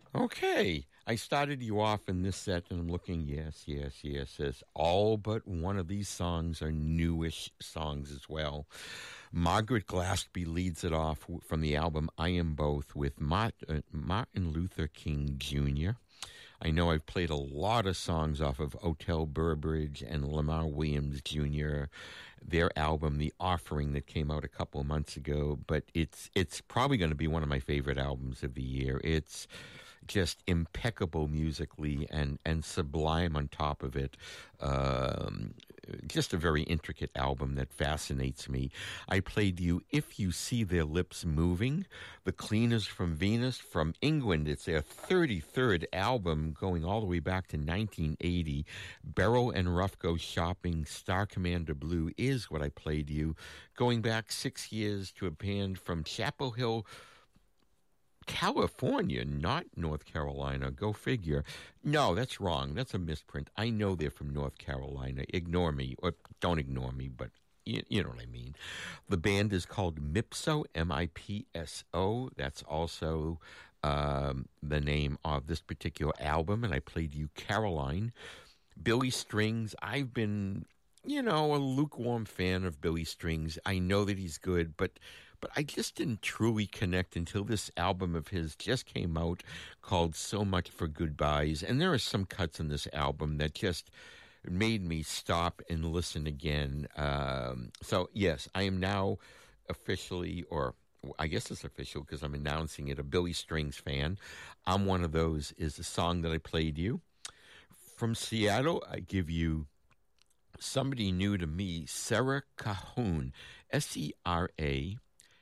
Okay, I started you off in this set, and I'm looking. Yes. All but one of these songs are newish songs as well. Margaret Glaspie leads it off from the album "I Am Both" with Martin Luther King Jr. I know I've played a lot of songs off of Otel Burbridge and Lamar Williams Jr., their album, The Offering, that came out a couple of months ago, but it's probably going to be one of my favorite albums of the year. It's just impeccable musically and sublime on top of it. Just a very intricate album that fascinates me. I played you If You See Their Lips Moving, The Cleaners from Venus from England. It's their 33rd album going all the way back to 1980. Beryl and Ruff Go Shopping, Star Commander Blue is what I played you. Going back 6 years to a band from Chapel Hill, California, not North Carolina. Go figure. No, that's wrong. That's a misprint. I know they're from North Carolina. Ignore me, or don't ignore me, but you know what I mean. The band is called Mipso, M-I-P-S-O. That's also the name of this particular album, and I played you Caroline. Billy Strings, I've been, a lukewarm fan of Billy Strings. I know that he's good, but I just didn't truly connect until this album of his just came out called So Much for Goodbyes. And there are some cuts in this album that just made me stop and listen again. So, yes, I am now officially, or I guess it's official because I'm announcing it, a Billy Strings fan. I'm One of Those is the song that I played you. From Seattle, I give you somebody new to me, Sarah Cahoon, Sera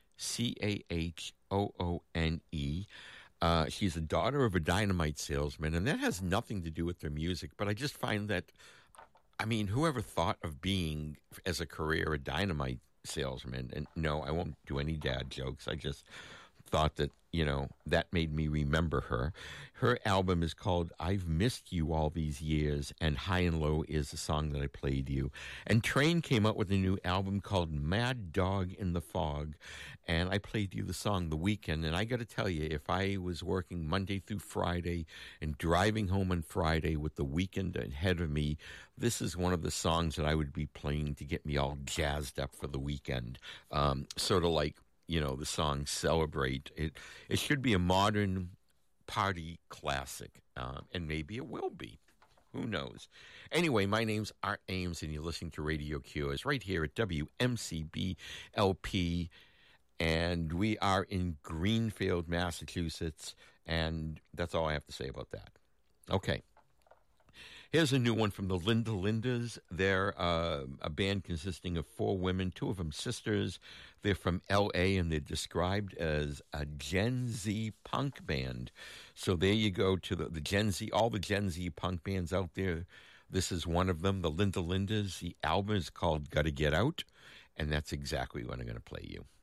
Cahoone. She's a daughter of a dynamite salesman, and that has nothing to do with their music, but I just find that, whoever thought of being, as a career, a dynamite salesman, and no, I won't do any dad jokes, I just thought that, that made me remember her. Her album is called I've Missed You All These Years, and High and Low is the song that I played you. And Train came out with a new album called Mad Dog in the Fog, and I played you the song The Weekend. And I got to tell you, if I was working Monday through Friday and driving home on Friday with the weekend ahead of me, this is one of the songs that I would be playing to get me all jazzed up for the weekend. Sort of like, the song Celebrate. It should be a modern party classic, and maybe it will be. Who knows? Anyway, my name's Art Ames, and you're listening to Radio Cures right here at WMCB LP, and we are in Greenfield, Massachusetts, and that's all I have to say about that. Okay. Here's a new one from the Linda Lindas. They're a band consisting of 4 women, 2 of them sisters. They're from L.A., and they're described as a Gen Z punk band. So there you go to the Gen Z, all the Gen Z punk bands out there. This is one of them, the Linda Lindas. The album is called Gotta Get Out, and that's exactly what I'm going to play you.